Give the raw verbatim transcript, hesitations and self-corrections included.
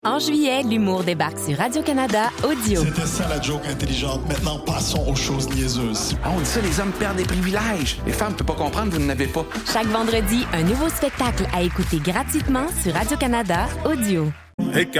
En juillet, l'humour débarque sur Radio-Canada Audio. C'était ça la joke intelligente. Maintenant, passons aux choses niaiseuses. Ah, on dit ça, les hommes perdent des privilèges. Les femmes ne peuvent pas comprendre, vous n'en avez pas. Chaque vendredi, un nouveau spectacle à écouter gratuitement sur Radio-Canada Audio. Hey,